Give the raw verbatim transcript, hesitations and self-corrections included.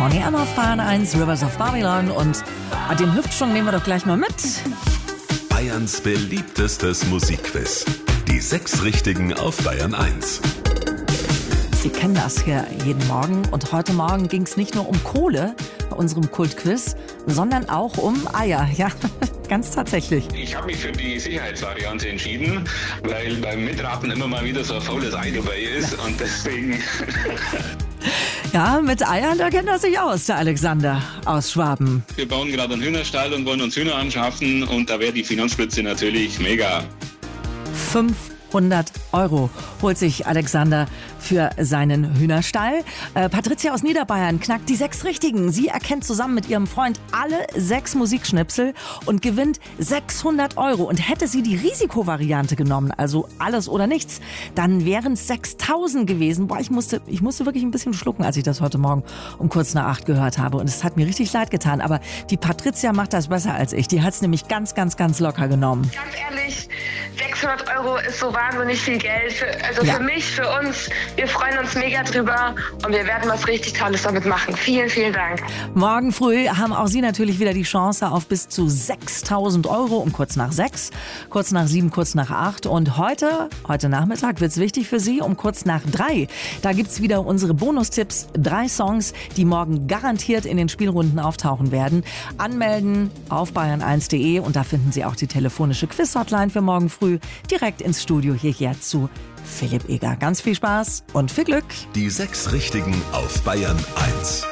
Bonnie M auf Bayern eins, Rivers of Babylon. Und den Hüftschwung nehmen wir doch gleich mal mit. Bayerns beliebtestes Musikquiz. Die sechs Richtigen auf Bayern eins. Sie kennen das hier jeden Morgen. Und heute Morgen ging es nicht nur um Kohle bei unserem Kultquiz, sondern auch um Eier. Ja, ganz tatsächlich. Ich habe mich für die Sicherheitsvariante entschieden, weil beim Mitraten immer mal wieder so ein faules Ei dabei ist. Und deswegen... Ja, mit Eiern, da kennt er sich aus, der Alexander aus Schwaben. Wir bauen gerade einen Hühnerstall und wollen uns Hühner anschaffen. Und da wäre die Finanzspritze natürlich mega. fünfhundert Euro holt sich Alexander für seinen Hühnerstall. Äh, Patricia aus Niederbayern knackt die sechs Richtigen. Sie erkennt zusammen mit ihrem Freund alle sechs Musikschnipsel und gewinnt sechshundert Euro. Und hätte sie die Risikovariante genommen, also alles oder nichts, dann wären es sechstausend gewesen. Boah, ich musste, ich musste wirklich ein bisschen schlucken, als ich das heute Morgen um kurz nach acht gehört habe. Und es hat mir richtig leid getan. Aber die Patricia macht das besser als ich. Die hat es nämlich ganz, ganz, ganz locker genommen. Ganz ehrlich, sechshundert Euro ist so wahnsinnig viel Geld. Für, also Ja. für mich, für uns. Wir freuen uns mega drüber und wir werden was richtig Tolles damit machen. Vielen, vielen Dank. Morgen früh haben auch Sie natürlich wieder die Chance auf bis zu sechstausend Euro um kurz nach sechs, kurz nach sieben, kurz nach acht. Und heute, heute Nachmittag wird's wichtig für Sie um kurz nach drei. Da gibt's wieder unsere Bonustipps. Drei Songs, die morgen garantiert in den Spielrunden auftauchen werden. Anmelden auf bayern eins punkt de und da finden Sie auch die telefonische Quiz-Hotline für morgen früh direkt ins Studio hierher zu Philipp Eger. Ganz viel Spaß und viel Glück. Die sechs Richtigen auf Bayern eins.